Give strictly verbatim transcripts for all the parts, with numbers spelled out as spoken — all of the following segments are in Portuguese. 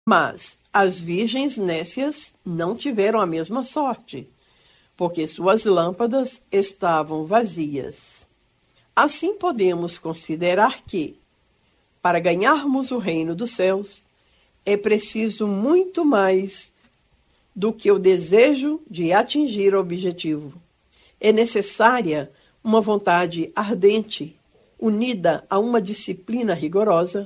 Mas as virgens nécias não tiveram a mesma sorte, porque suas lâmpadas estavam vazias. Assim podemos considerar que, para ganharmos o reino dos céus, é preciso muito mais do que o desejo de atingir o objetivo. É necessária uma vontade ardente, unida a uma disciplina rigorosa,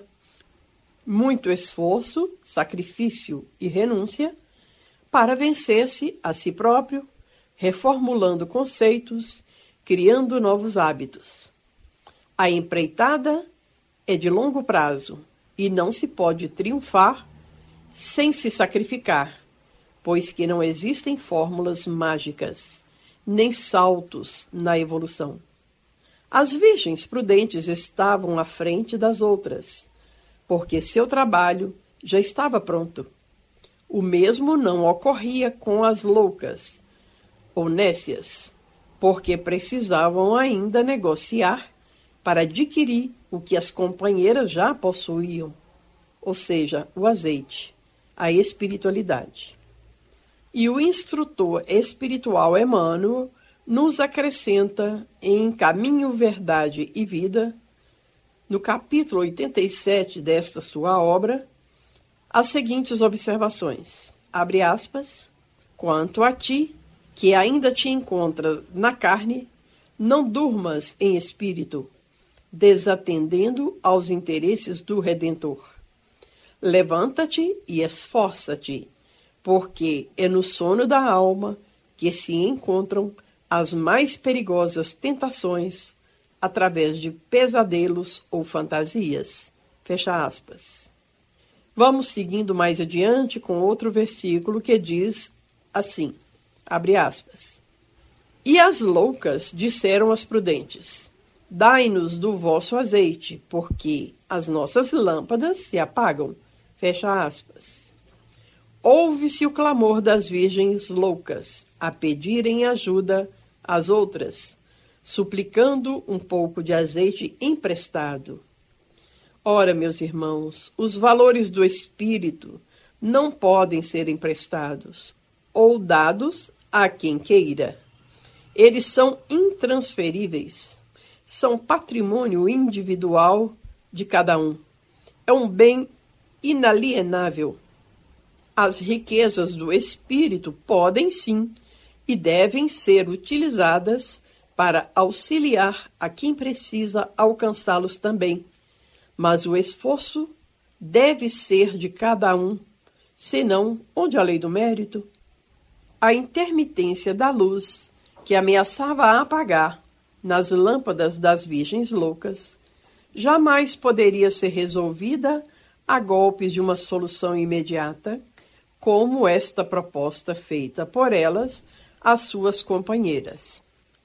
muito esforço, sacrifício e renúncia, para vencer-se a si próprio, reformulando conceitos, criando novos hábitos. A empreitada é de longo prazo e não se pode triunfar sem se sacrificar, pois que não existem fórmulas mágicas, nem saltos na evolução. As virgens prudentes estavam à frente das outras, porque seu trabalho já estava pronto. O mesmo não ocorria com as loucas, ou nécias, porque precisavam ainda negociar para adquirir o que as companheiras já possuíam, ou seja, o azeite, a espiritualidade. E o instrutor espiritual Emmanuel nos acrescenta em Caminho, Verdade e Vida, no capítulo oitenta e sete desta sua obra, as seguintes observações. Abre aspas. Quanto a ti, que ainda te encontras na carne, não durmas em espírito, desatendendo aos interesses do Redentor. Levanta-te e esforça-te, porque é no sono da alma que se encontram as mais perigosas tentações através de pesadelos ou fantasias. Fecha aspas. Vamos seguindo mais adiante com outro versículo que diz assim, abre aspas. E as loucas disseram às prudentes, dai-nos do vosso azeite, porque as nossas lâmpadas se apagam. Fecha aspas. Ouve-se o clamor das virgens loucas a pedirem ajuda às outras, suplicando um pouco de azeite emprestado. Ora, meus irmãos, os valores do espírito não podem ser emprestados ou dados a quem queira. Eles são intransferíveis, são patrimônio individual de cada um. É um bem inalienável. As riquezas do espírito podem sim e devem ser utilizadas para auxiliar a quem precisa alcançá-los também. Mas o esforço deve ser de cada um, senão onde a lei do mérito? A intermitência da luz, que ameaçava apagar nas lâmpadas das virgens loucas, jamais poderia ser resolvida a golpes de uma solução imediata, como esta proposta feita por elas às suas companheiras.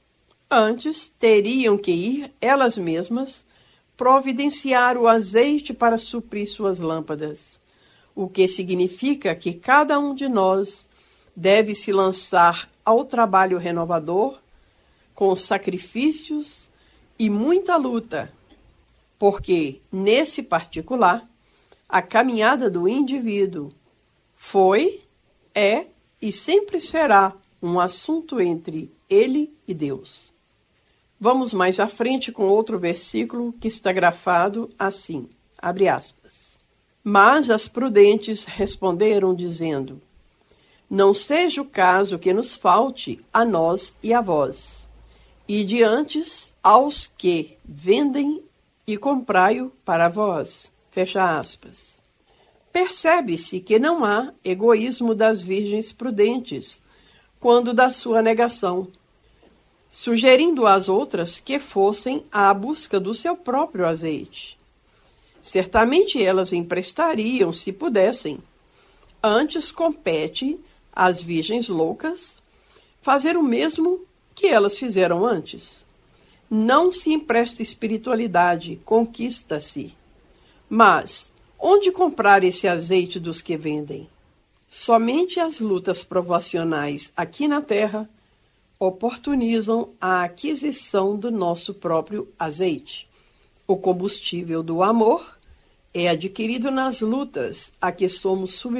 Antes, teriam que ir elas mesmas providenciar o azeite para suprir suas lâmpadas, o que significa que cada um de nós deve se lançar ao trabalho renovador com sacrifícios e muita luta, porque, nesse particular, a caminhada do indivíduo foi, é e sempre será um assunto entre ele e Deus. Vamos mais à frente com outro versículo que está grafado assim, abre aspas. Mas as prudentes responderam dizendo, não seja o caso que nos falte a nós e a vós, e diante aos que vendem e comprai-o para vós. Fecha aspas. Percebe-se que não há egoísmo das virgens prudentes quando da sua negação, sugerindo às outras que fossem à busca do seu próprio azeite. Certamente elas emprestariam se pudessem. Antes compete às virgens loucas fazer o mesmo que elas fizeram antes. Não se empresta espiritualidade, conquista-se. Mas onde comprar esse azeite dos que vendem? Somente as lutas provacionais aqui na Terra oportunizam a aquisição do nosso próprio azeite, o combustível do amor É adquirido nas lutas a que somos submetidos